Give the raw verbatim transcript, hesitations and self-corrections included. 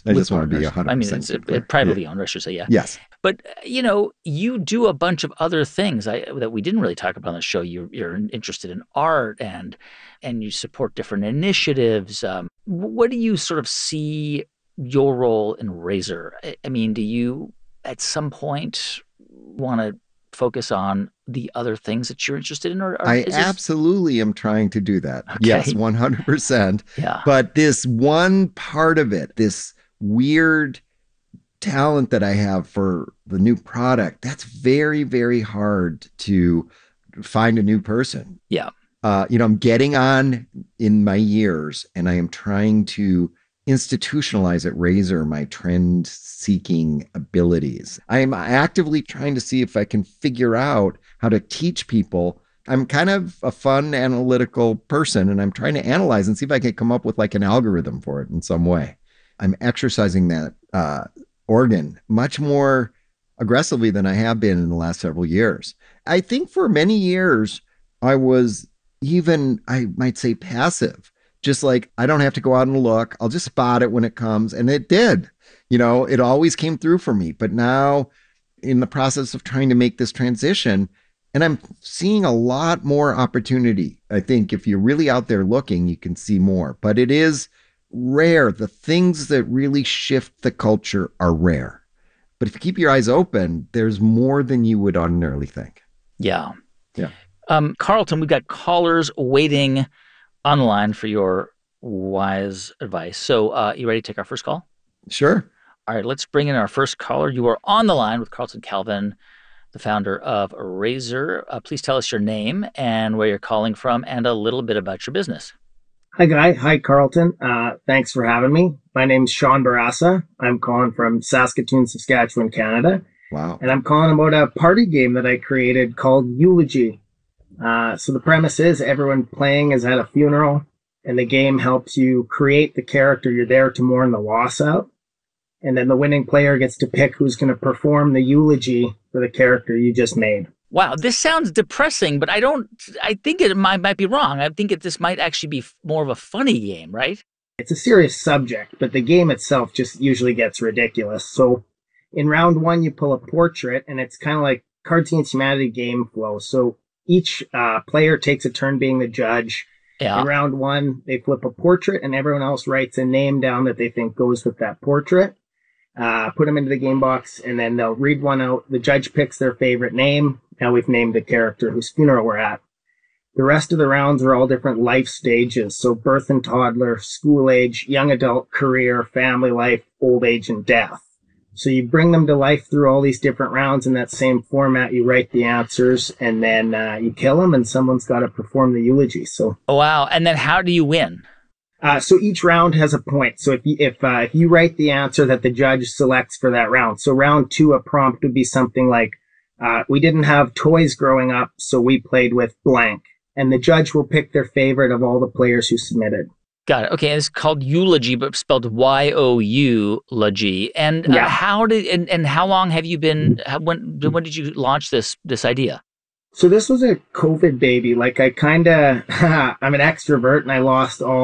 I with just want to be partners. I mean, one hundred percent it's uh, clear. Yeah. privately owned, I should say, yeah. Yes. But, uh, you know, you do a bunch of other things I, that we didn't really talk about on the show. You're, you're interested in art and and you support different initiatives. Um, wh- what do you sort of see your role in Razor? I, I mean, do you at some point want to focus on the other things that you're interested in, or, or I is this absolutely am trying to do that. Yes, okay? one hundred percent. Yeah, But this one part of it, this weird talent that I have for the new product, that's very, very hard to find a new person. yeah, Uh, you know, I'm getting on in my years and I am trying to institutionalize at Razor my trend seeking abilities. I am actively trying to see if I can figure out how to teach people. I'm kind of a fun analytical person and I'm trying to analyze and see if I can come up with like an algorithm for it in some way. I'm exercising that uh, organ much more aggressively than I have been in the last several years. I think for many years, I was even, I might say, passive. Just like, I don't have to go out and look. I'll just spot it when it comes. And it did. You know, it always came through for me. But now, in the process of trying to make this transition, and I'm seeing a lot more opportunity. I think if you're really out there looking, you can see more. But it is rare. The things that really shift the culture are rare. But if you keep your eyes open, there's more than you would ordinarily think. yeah. Yeah. Um, Carlton, we've got callers waiting online for your wise advice. So, uh, you ready to take our first call? Sure. All right, let's bring in our first caller. You are on the line with Carlton Calvin, the founder of Razor. Uh, please tell us your name and where you're calling from and a little bit about your business. Hi, Guy. Hi, Carlton. Uh, thanks for having me. My name's Sean Barassa. I'm calling from Saskatoon, Saskatchewan, Canada. Wow. And I'm calling about a party game that I created called Eulogy. Uh, so the premise is everyone playing is at a funeral, and the game helps you create the character you're there to mourn the loss of. And then the winning player gets to pick who's going to perform the eulogy for the character you just made. Wow, this sounds depressing, but I don't, I think it might, might be wrong. I think it, this might actually be more of a funny game, right? It's a serious subject, but the game itself just usually gets ridiculous. So in round one, you pull a portrait, and it's kind of like Cartoons Humanity game flow. So each uh, player takes a turn being the judge. Yeah. In round one, they flip a portrait, and everyone else writes a name down that they think goes with that portrait. Uh, put them into the game box, and then they'll read one out. The judge picks their favorite name. Now we've named the character whose funeral we're at. The rest of the rounds are all different life stages. So birth and toddler, school age, young adult, career, family life, old age, and death. So you bring them to life through all these different rounds in that same format. You write the answers, and then uh, you kill them, and someone's got to perform the eulogy. So, Oh, wow. And then how do you win? uh, so each round has a point. So if you, if uh, if you write the answer that the judge selects for that round, so round two, a prompt would be something like, uh, "We didn't have toys growing up, so we played with blank," and the judge will pick their favorite of all the players who submitted. Got it. Okay, it's called Eulogy, but spelled Y O U logy. And uh, Yeah. how did and, and how long have you been? How, when when did you launch this this idea? So this was a COVID baby. Like I kind of, I'm an extrovert, and I lost all